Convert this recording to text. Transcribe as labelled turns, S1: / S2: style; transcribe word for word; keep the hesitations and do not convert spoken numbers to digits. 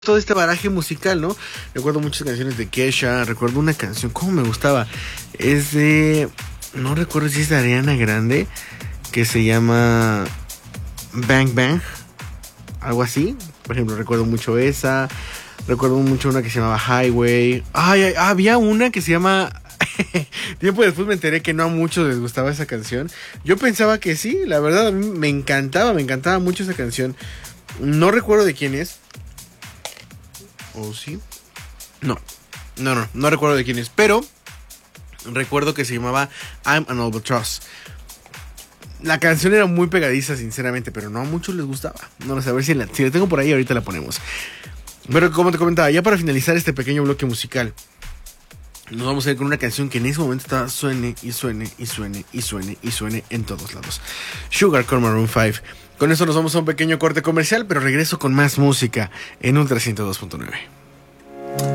S1: todo este baraje musical, ¿no? Recuerdo muchas canciones de Kesha, recuerdo una canción, ¿cómo me gustaba? Es de, no recuerdo si es de Ariana Grande, que se llama Bang Bang, algo así. Por ejemplo, recuerdo mucho esa, recuerdo mucho una que se llamaba Highway. Ay, ay había una que se llama... Tiempo después me enteré que no a muchos les gustaba esa canción. Yo pensaba que sí, la verdad a mí me encantaba, me encantaba mucho esa canción. No recuerdo de quién es. ¿O sí? No, no, no, no recuerdo de quién es, pero recuerdo que se llamaba I'm an Albatross. La canción era muy pegadiza, sinceramente, pero no a muchos les gustaba. No lo sé, a ver si la, si la tengo por ahí, ahorita la ponemos. Pero como te comentaba, ya para finalizar este pequeño bloque musical, nos vamos a ir con una canción que en ese momento estaba suene y suene y suene y suene y suene en todos lados. Sugar con Maroon five. Con eso nos vamos a un pequeño corte comercial, pero regreso con más música en Ultra ciento dos punto nueve.